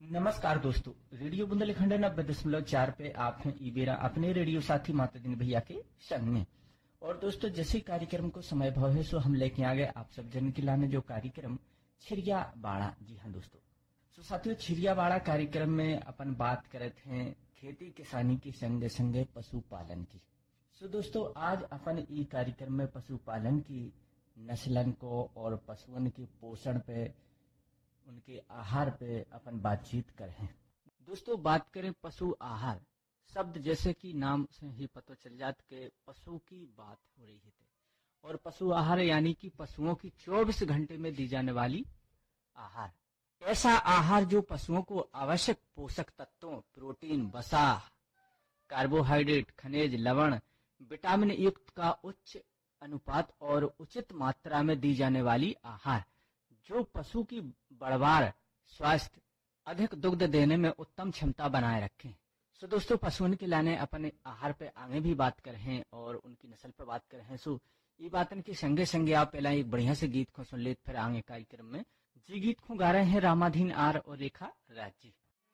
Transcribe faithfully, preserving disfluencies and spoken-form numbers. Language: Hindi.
नमस्कार दोस्तों, रेडियो बुंदेलखंड नब्बे दशमलव चार पे आप हैं ईबेरा अपने रेडियो साथी माता दिन भैया के संग में। और दोस्तों, जैसे कार्यक्रम को समय भाव है सो हम लेके आ गए आप सब जन के लाने जो कार्यक्रम छिरिया बाड़ा। जी हाँ दोस्तों, सो साथियों छिरिया बाड़ा कार्यक्रम में अपन बात करते हैं खेती किसानी की संगे संगे पशुपालन की। सो दोस्तों, आज अपन ई कार्यक्रम में पशुपालन की नस्लन को और पशुओं के पोषण पे, उनके आहार पे अपन बातचीत करें। दोस्तों, बात करें पशु आहार शब्द जैसे कि नाम से ही पता चल जाता कि पशु की बात हो रही है। और पशु आहार यानी कि पशुओं की चौबीस घंटे में दी जाने वाली आहार, ऐसा आहार जो पशुओं को आवश्यक पोषक तत्वों, प्रोटीन, वसा, कार्बोहाइड्रेट, खनिज, लवण, विटामिन युक्त का उच्च अनुपात और उचित मात्रा में दी जाने वाली आहार जो पशु की बढ़वार, स्वास्थ्य, अधिक दुग्ध देने में उत्तम क्षमता बनाए रखें। सो दोस्तों, पशुओं के लाने अपने आहार पे आगे भी बात कर हैं और उनकी नस्ल पे बात कर हैं। सो ये बातन के संगे संगे आप पहला एक बढ़िया से गीत को सुन लेते फिर आगे कार्यक्रम में। जी गीत को गा रहे हैं रामाधीन आर और रेखा राज जी।